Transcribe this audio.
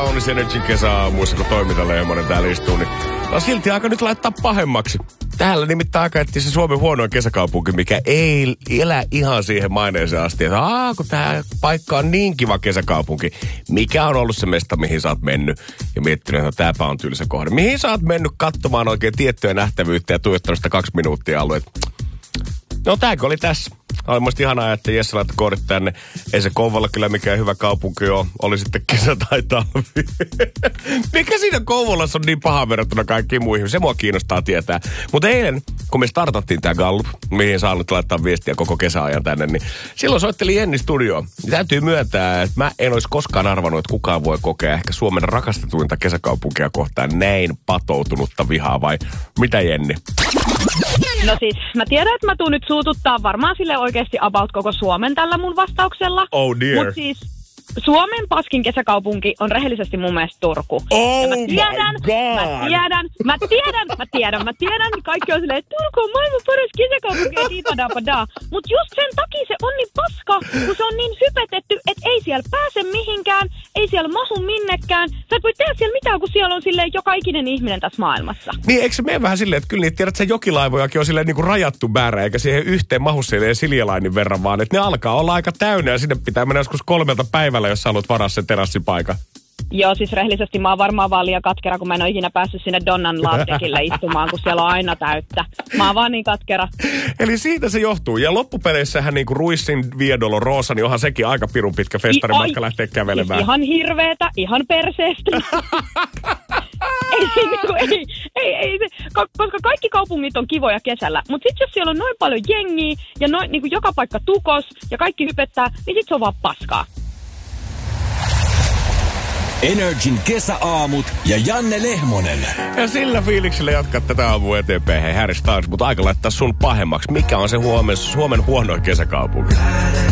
kaunis Energy kesäaamuissa, kun Toiminta Lehmonen täällä istuu, niin on silti aika nyt laittaa pahemmaksi. Täällä nimittäin aika etsiä se Suomen huonoin kesäkaupunki, mikä ei elä ihan siihen maineeseen asti. Että kun tää paikka on niin kiva kesäkaupunki. Mikä on ollut se mesta, mihin sä oot mennyt? Ja miettinyt, että tääpä on tylsä kohde. Mihin sä oot mennyt katsomaan oikein tiettyä nähtävyyttä ja tuijottanut sitä 2 minuuttia alueet? No tääkö oli tässä. Oli musta ihanaa, että Jesse laittoi koodit tänne. Ei se Kouvola kyllä mikään hyvä kaupunki ole. Oli sitten kesä tai talvi. Mikä siinä Kouvolassa on niin paha verrattuna kaikkiin muihin? Se mua kiinnostaa tietää. Mutta eilen, kun me startattiin tää Gallup, mihin saa nyt laittaa viestiä koko kesäajan tänne, niin silloin soitteli Jenni studioon. Täytyy myöntää, että mä en olisi koskaan arvannut, että kukaan voi kokea ehkä Suomen rakastetuinta kesäkaupunkia kohtaan näin patoutunutta vihaa, vai mitä Jenni? No siis, mä tiedän, että mä tuun nyt suututtaa varmaan sille oikeasti about koko Suomen tällä mun vastauksella. Oh dear. Mut siis, Suomen paskin kesäkaupunki on rehellisesti mun mielestä Turku. Oh ja mä tiedän, kaikki on silleen, että Turku on maailman paras kesäkaupunki ja diipadapadaa. Mut just sen takia se on niin paska, kun se on niin hypetetty, että ei siellä pääse mihinkään, ei siellä mahu minnekään. Sä et voi tehdä siellä mitään, kun siellä on silleen joka ikinen ihminen tässä maailmassa. Niin, eikö se mene vähän silleen, että kyllä niitä tiedät, että se jokilaivojakin on silleen niin kuin rajattu määrä, eikä siihen yhteen mahu silleen Siljalainin verran, vaan että ne alkaa olla aika täynnä ja sinne pitää mennä joskus 3 päivällä, jos sä haluat varaa sen terassipaikan. Joo, siis rehellisesti mä oon varmaan vaan liian katkera, kun mä en ole ikinä päässyt sinne Donnan laattekille istumaan, kun siellä on aina täyttä. Mä oon vaan niin katkera. Eli siitä se johtuu. Ja loppupeleissähän niinku Ruissin Via Dolorosa, niin onhan sekin aika pirun pitkä festarimatka lähteä kävelemään. Ihan hirveetä, ihan perseestä. Koska kaikki kaupungit on kivoja kesällä. Mutta sitten jos siellä on noin paljon jengiä ja noin, niin kuin joka paikka tukos ja kaikki hypettää, niin sit se on vaan paskaa. Energin kesäaamut ja Janne Lehmonen. Ja sillä fiiliksellä jatkat tätä aamua eteenpäin. Hei Harry Styles, mutta aika laittaa sun pahemmaksi. Mikä on se Suomen huonoin kesäkaupunki?